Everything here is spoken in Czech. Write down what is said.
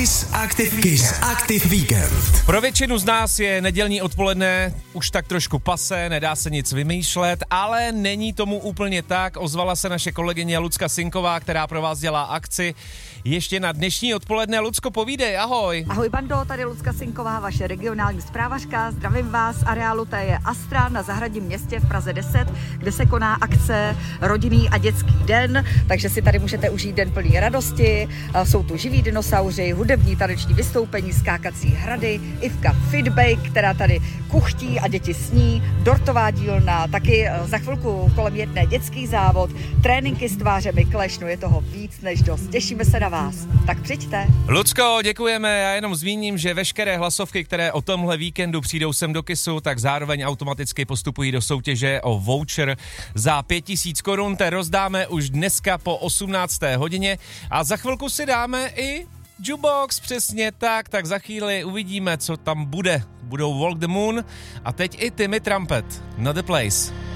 Kiss Active Weekend. Pro většinu z nás je nedělní odpoledne už tak trošku pase, nedá se nic vymýšlet, ale není tomu úplně tak. Ozvala se naše kolegyně Lucka Sinková, která pro vás dělá akci ještě na dnešní odpoledne. Lucko, povídej, ahoj. Ahoj bando, tady Lucka Sinková, vaše regionální zprávařka. Zdravím vás z areálu je Astra na Zahradním městě v Praze 10, kde se koná akce Rodinný a dětský den, takže si tady můžete užít den plný radosti. Jsou tu živí dinosauři, hudební taneční vystoupení, skákací hrady, Ivka Fitbake, která tady kuchtí a děti sní, dortová dílna, taky za chvilku kolem jedné dětský závod, tréninky s tvářemi Clash, no je toho víc než dost. Těšíme se na vás, tak přijďte. Lucko, děkujeme, já jenom zmíním, že veškeré hlasovky, které o tomhle víkendu přijdou sem do Kissu, tak zároveň automaticky postupují do soutěže o voucher za 5000 korun, te rozdáme už dneska po 18. hodině a za chvilku si dáme i jukebox, přesně tak za chvíli uvidíme, co tam bude. Budou Walk the Moon a teď i Timmy Trumpet, Not the Place.